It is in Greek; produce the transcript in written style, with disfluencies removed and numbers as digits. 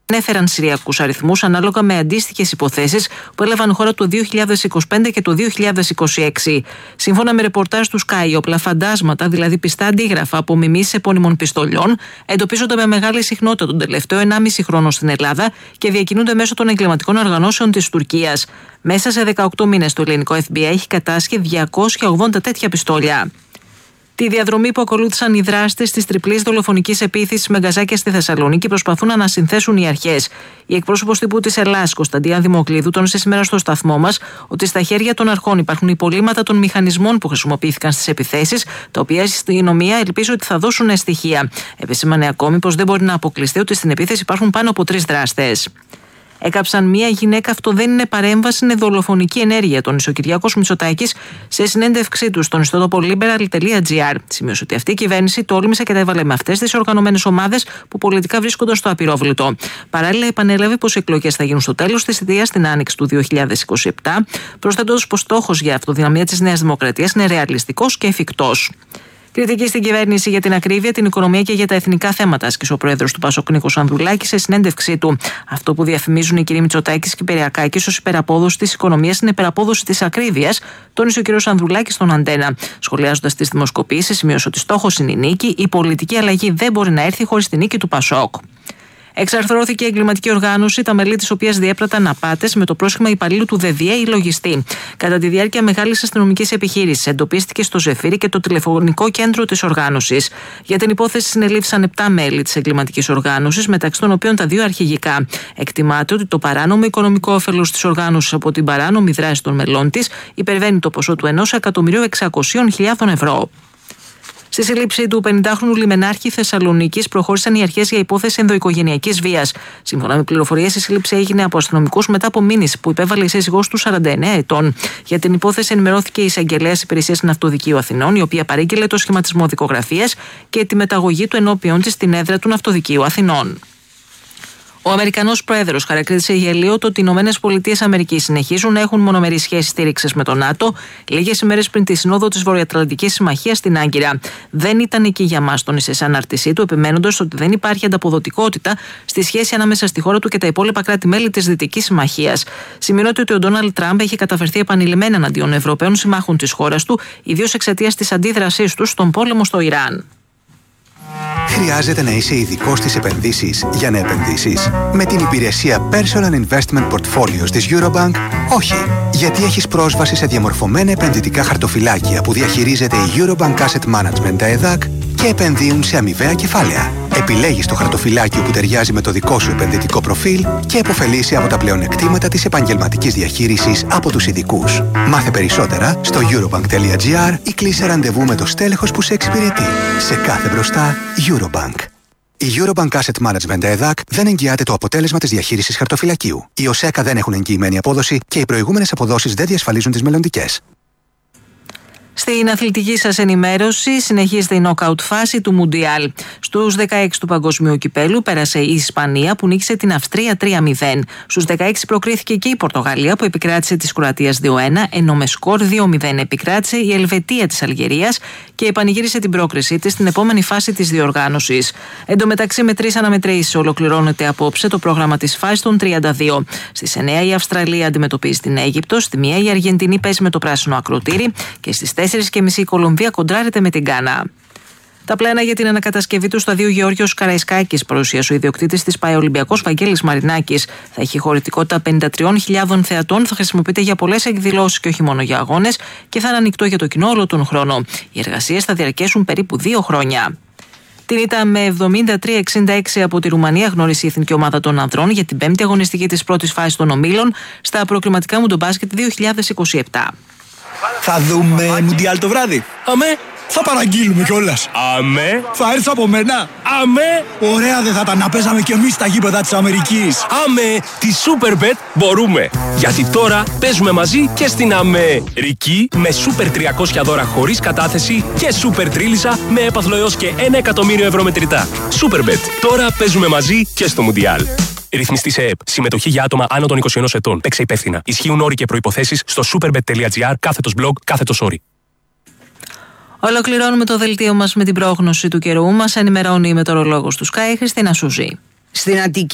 έφεραν συριακούς αριθμούς ανάλογα με αντίστοιχες υποθέσεις που έλαβαν χώρα το 2025 και το 2026. Σύμφωνα με ρεπορτάζ του Sky, όπλα φαντάσματα, δηλαδή πιστά αντίγραφα από μιμήσεις επώνυμων πιστολιών, εντοπίζονται με μεγάλη συχνότητα τον τελευταίο 1,5 χρόνο στην Ελλάδα και διακινούνται μέσω των εγκληματικών οργανώσεων της Τουρκίας. Μέσα σε 18 μήνες το ελληνικό FBI έχει κατάσχει 280 τέτοια πιστόλια. Τη διαδρομή που ακολούθησαν οι δράστες της τριπλής δολοφονικής επίθεσης με γκαζάκια στη Θεσσαλονίκη προσπαθούν να ανασυνθέσουν οι αρχές. Η εκπρόσωπος τύπου της Ελλάδας, Κωνσταντίνα Δημοκλίδου, τόνισε σήμερα στο σταθμό μας ότι στα χέρια των αρχών υπάρχουν υπολείμματα των μηχανισμών που χρησιμοποιήθηκαν στις επιθέσεις, τα οποία η αστυνομία ελπίζει ότι θα δώσουν στοιχεία. Επεσήμανε ακόμη πως δεν μπορεί να αποκλειστεί ότι στην επίθεση υπάρχουν πάνω από 3 δράστες. Έκαψαν μία γυναίκα, αυτό δεν είναι παρέμβαση, είναι δολοφονική ενέργεια, τόνισε ο Κυριάκος Μητσοτάκης σε συνέντευξή του στον ιστότοπο liberal.gr. Σημείωσε ότι αυτή η κυβέρνηση τόλμησε και τα έβαλε με αυτές τις οργανωμένες ομάδες που πολιτικά βρίσκονταν στο απειρόβλητο. Παράλληλα, επανέλαβε πως οι εκλογές θα γίνουν στο τέλος της θητείας την άνοιξη του 2027, προσθέτοντας πως στόχος για αυτοδυναμία της Νέας Δημοκρατίας είναι ρεαλιστικός και εφικτός. Κριτική στην κυβέρνηση για την ακρίβεια, την οικονομία και για τα εθνικά θέματα, άσκησε ο πρόεδρος του ΠΑΣΟΚ Νίκος Ανδρουλάκης σε συνέντευξή του. Αυτό που διαφημίζουν οι κ. Μητσοτάκης και Κυριακάκης ως υπεραπόδοση της οικονομίας είναι υπεραπόδοση της ακρίβειας, τόνισε ο κ. Ανδρουλάκης στον Αντένα. Σχολιάζοντας τις δημοσκοπήσεις, σημείωσε ότι στόχος είναι η νίκη. Η πολιτική αλλαγή δεν μπορεί να έρθει χωρίς τη νίκη του ΠΑΣΟΚ. Εξαρθρώθηκε η εγκληματική οργάνωση, τα μέλη της οποίας διέπραταν απάτες με το πρόσχημα υπαλλήλου του ΔΔΕ ή λογιστή. Κατά τη διάρκεια μεγάλης αστυνομικής επιχείρησης, εντοπίστηκε στο Ζεφύρι και το τηλεφωνικό κέντρο της οργάνωσης. Για την υπόθεση συνελήφθησαν 7 μέλη της εγκληματικής οργάνωσης, μεταξύ των οποίων τα 2 αρχηγικά. Εκτιμάται ότι το παράνομο οικονομικό όφελος της οργάνωσης από την παράνομη δράση των μελών της υπερβαίνει το ποσό του 1.600.000 ευρώ. Στη σύλληψη του 50χρονου λιμενάρχη Θεσσαλονίκης προχώρησαν οι αρχές για υπόθεση ενδοοικογενειακής βίας. Σύμφωνα με πληροφορίες, η σύλληψη έγινε από αστυνομικούς μετά από μήνυση που υπέβαλε η σύζυγός του 49 ετών. Για την υπόθεση ενημερώθηκε η εισαγγελέας Υπηρεσίας Ναυτοδικείου Αθηνών, η οποία παρήγγειλε το σχηματισμό δικογραφίας και τη μεταγωγή του ενώπιον της στην έδρα του Ναυτοδικείου Αθηνών. Ο Αμερικανός Πρόεδρος χαρακτήρισε γελίο το ότι οι ΗΠΑ συνεχίζουν να έχουν μονομερείς σχέσεις στήριξης με το ΝΑΤΟ, λίγες ημέρες πριν τη Σύνοδο της Βορειοατλαντικής Συμμαχίας στην Άγκυρα. Δεν ήταν εκεί για μας, τόνισε σε ανάρτησή του, επιμένοντας ότι δεν υπάρχει ανταποδοτικότητα στη σχέση ανάμεσα στη χώρα του και τα υπόλοιπα κράτη-μέλη της Δυτικής Συμμαχίας. Σημειώνεται ότι ο Ντόναλντ Τραμπ έχει καταφερθεί επανειλημμένα εναντίον Ευρωπαίων συμμάχων της χώρας του, ιδίως εξαιτίας της αντίδρασής του στον πόλεμο στο Ιράν. Χρειάζεται να είσαι ειδικός στις επενδύσεις για να επενδύσεις? Με την υπηρεσία Personal Investment Portfolios της Eurobank, όχι. Γιατί έχεις πρόσβαση σε διαμορφωμένα επενδυτικά χαρτοφυλάκια που διαχειρίζεται η Eurobank Asset Management, τα ΕΔΑΚ, και επενδύουν σε αμοιβαία κεφάλαια. Επιλέγεις το χαρτοφυλάκιο που ταιριάζει με το δικό σου επενδυτικό προφίλ και επωφελείσαι από τα πλεονεκτήματα της επαγγελματικής διαχείρισης από τους ειδικούς. Μάθε περισσότερα στο eurobank.gr ή κλείσε ραντεβού με το στέλεχος που σε εξυπηρετεί. Σε κάθε μπροστά, Eurobank. Η Eurobank Asset Management ΕΔΑΚ δεν εγγυάται το αποτέλεσμα της διαχείρισης χαρτοφυλακίου. Οι ΟΣΕΚΑ δεν έχουν εγγυημένη απόδοση και οι προηγούμενες αποδόσεις δεν διασφαλίζουν τις μελλοντικές. Στην αθλητική σας ενημέρωση συνεχίζεται η νοκάουτ φάση του Μουντιάλ. Στους 16 του Παγκοσμίου Κυπέλου πέρασε η Ισπανία που νίκησε την Αυστρία 3-0. Στους 16 προκρίθηκε και η Πορτογαλία που επικράτησε της Κροατίας 2-1, ενώ με σκορ 2-0 επικράτησε η Ελβετία της Αλγερίας και επανηγύρισε την πρόκρισή της στην επόμενη φάση της διοργάνωσης. Εν τω μεταξύ, με 3 αναμετρήσεις ολοκληρώνεται απόψε το πρόγραμμα της φάσης των 32. Στις 9 η Αυστραλία αντιμετωπίζει την Αίγυπτο, στη 1 η Αργεντινή παίζει με το πράσινο ακροτήρι και στις 4:30 η Κολομβία κοντράρεται με την Γκάνα. Τα πλάνα για την ανακατασκευή του σταδίου Γεώργιος Καραϊσκάκης παρουσίασε ο ιδιοκτήτης της ΠΑΕ Ολυμπιακός Βαγγέλης Μαρινάκης. Θα έχει χωρητικότητα 53.000 θεατών, θα χρησιμοποιείται για πολλές εκδηλώσεις και όχι μόνο για αγώνες και θα είναι ανοιχτό για το κοινό όλο τον χρόνο. Οι εργασίες θα διαρκέσουν περίπου 2 χρόνια. Την ήττα με 73-66 από τη Ρουμανία γνώρισε η εθνική ομάδα των ανδρών για την 5η αγωνιστική της πρώτης φάσης των ομίλων στα προκριματικά Μουντομπάσκετ 2027. Θα δούμε Μουντιάλ το βράδυ. Αμέ, θα παραγγείλουμε κιόλας. Αμέ, Θα έρθεις από μένα. αμέ, Ωραία δεν θα ήταν να παίζαμε κι εμείς στα γήπεδα της Αμερικής. αμέ, τη Superbet μπορούμε. Γιατί τώρα παίζουμε μαζί και στην Αμερική με Super 300 δώρα χωρίς κατάθεση και Super Τρίλισσα με έπαθλο έως και 1 εκατομμύριο ευρώ μετρητά. Superbet, τώρα παίζουμε μαζί και στο Μουντιάλ. Ρυθμιστή σε ΕΕΠ. Συμμετοχή για άτομα άνω των 21 ετών. Παίξε υπεύθυνα. Ισχύουν όροι και προϋποθέσεις στο superbet.gr/blog /όροι. Ολοκληρώνουμε το δελτίο μας με την πρόγνωση του καιρού. Μας ενημερώνει η μετεωρολόγος του Sky, Χριστίνα Σουζή. Στην Αττική